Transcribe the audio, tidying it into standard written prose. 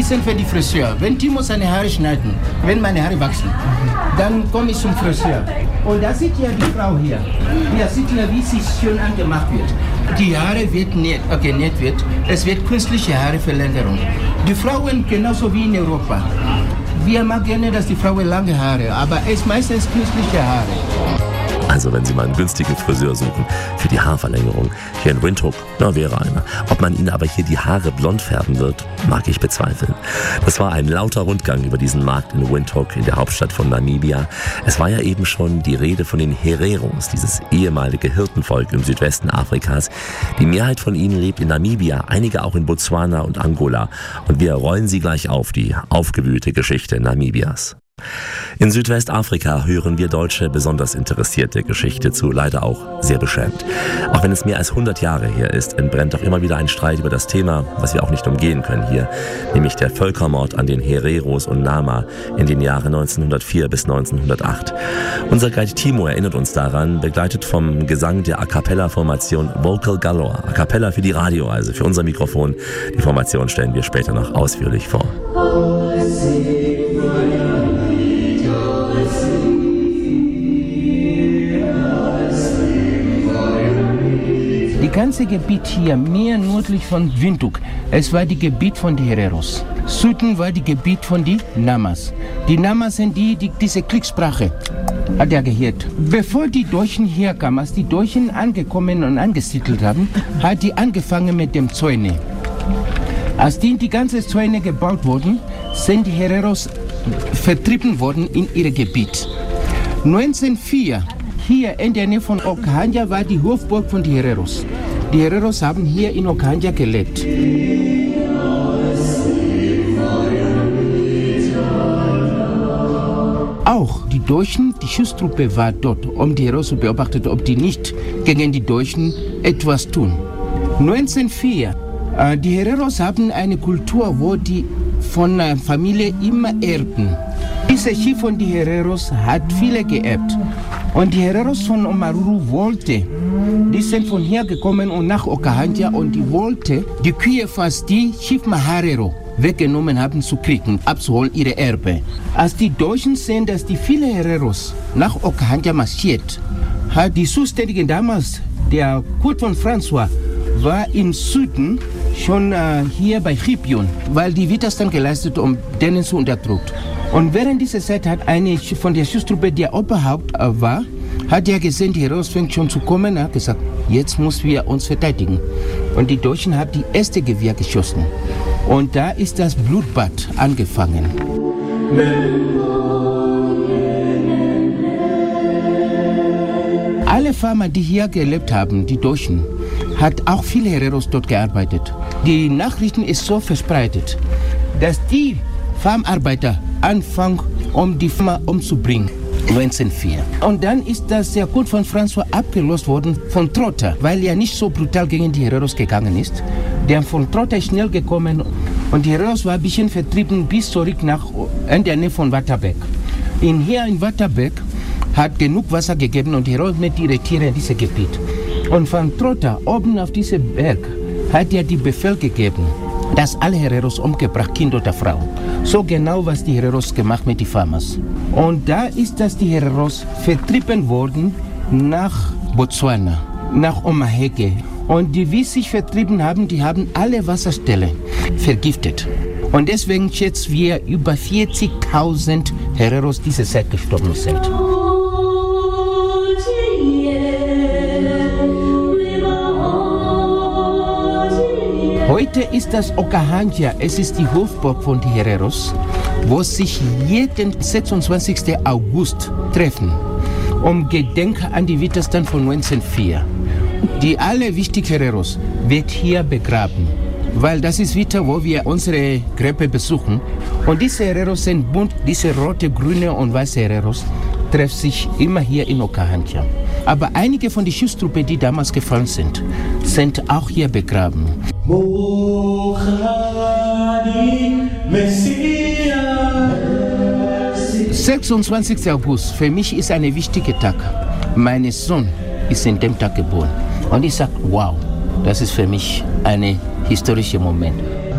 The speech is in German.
bisschen für die Friseur. Wenn Timo seine Haare schneiden, wenn meine Haare wachsen, dann komme ich zum Friseur. Und da sieht ja die Frau hier. Hier sieht ja, wie sie schön angemacht wird. Die Haare wird genäht wird. Es wird künstliche Haareverlängerung. Die Frauen genauso wie in Europa. Wir mag gerne, dass die Frauen lange Haare, aber es ist meistens künstliche Haare. Also wenn Sie mal einen günstigen Friseur suchen für die Haarverlängerung, hier in Windhoek, wäre einer. Ob man Ihnen aber hier die Haare blond färben wird, mag ich bezweifeln. Das war ein lauter Rundgang über diesen Markt in Windhoek, in der Hauptstadt von Namibia. Es war ja eben schon die Rede von den Hereros, dieses ehemalige Hirtenvolk im Südwesten Afrikas. Die Mehrheit von ihnen lebt in Namibia, einige auch in Botswana und Angola. Und wir rollen sie gleich auf, die aufgewühlte Geschichte Namibias. In Südwestafrika hören wir Deutsche besonders interessierte Geschichte zu, leider auch sehr beschämt. Auch wenn es mehr als 100 Jahre her ist, entbrennt auch immer wieder ein Streit über das Thema, was wir auch nicht umgehen können hier, nämlich der Völkermord an den Hereros und Nama in den Jahren 1904 bis 1908. Unser Guide Timo erinnert uns daran, begleitet vom Gesang der A-Cappella-Formation Vocal Galore. A-Cappella für die Radio, also für unser Mikrofon. Die Formation stellen wir später noch ausführlich vor. Die ganze Gebiet hier, mehr nördlich von Windhoek, es war die Gebiet von den Hereros. Süden war die Gebiet von den Namas. Die Namas sind die diese Kriegssprache hat er gehört. Bevor die Deutschen hier kamen, als die Deutschen angekommen und angesiedelt haben, hat die angefangen mit dem Zäune. Als die ganze Zäune gebaut wurden, sind die Hereros vertrieben worden in ihr Gebiet. 1904 hier in der Nähe von Okahanja war die Hofburg von den Hereros. Die Hereros haben hier in Okahanja gelebt. Auch die Deutschen, die Schutztruppe war dort, um die Hereros zu beobachten, ob die nicht gegen die Deutschen etwas tun. 1904, die Hereros haben eine Kultur, wo die von der Familie immer erbten. Dieser Schiff von den Hereros hat viele geerbt. Und die Hereros von Omaruru die sind von hier gekommen und nach Okahanja und die wollte die Kühe fast die Schiff Maharero weggenommen haben zu kriegen, abzuholen ihre Erbe. Als die Deutschen sehen, dass die viele Hereros nach Okahanja marschiert, hat die Zuständige damals, der Kurt von François, war im Süden schon hier bei Chipion, weil die Widerstand geleistet, um denen zu unterdrücken. Und während dieser Zeit hat eine von der Schutztruppe, der Oberhaupt war, hat er gesehen, die Hereros fängt schon zu kommen, hat gesagt, jetzt müssen wir uns verteidigen. Und die Deutschen haben die erste Gewehr geschossen. Und da ist das Blutbad angefangen. Alle Farmer, die hier gelebt haben, die Deutschen, hat auch viele Hereros dort gearbeitet. Die Nachrichten ist so verbreitet, dass die Farmarbeiter anfangen, um die Farmer umzubringen. 1904. Und dann ist das sehr gut von François abgelöst worden von Trotter, weil er nicht so brutal gegen die Hereros gegangen ist. Der von Trotter ist schnell gekommen und die Hereros war ein bisschen vertrieben bis zurück in der Nähe von Waterberg. Hier in Waterberg hat genug Wasser gegeben und die Hereros mit ihren Tieren in diesem Gebiet. Und von Trotter oben auf diesem Berg hat er die Befehl gegeben, dass alle Hereros umgebracht, Kind oder Frau. So genau, was die Hereros gemacht mit den Farmers. Und da ist das die Hereros vertrieben worden nach Botswana, nach Omaheke. Und die, wie sich vertrieben haben, die haben alle Wasserstellen vergiftet. Und deswegen schätzen wir über 40.000 Hereros diese Zeit gestorben sind. Heute ist das Okahanja, es ist die Hofburg von den Hereros, wo sich jeden 26. August treffen, um Gedenken an die Widerstand von 1904. Die alle wichtigen Hereros wird hier begraben, weil das ist wieder, wo wir unsere Gräber besuchen. Und diese Hereros sind bunt, diese rote, grüne und weiße Hereros treffen sich immer hier in Okahanja. Aber einige von den Schutztruppen, die damals gefallen sind, sind auch hier begraben. 26. August, für mich ist ein wichtiger Tag. Mein Sohn ist in dem Tag geboren. Und ich sage, wow, das ist für mich ein historischer Moment.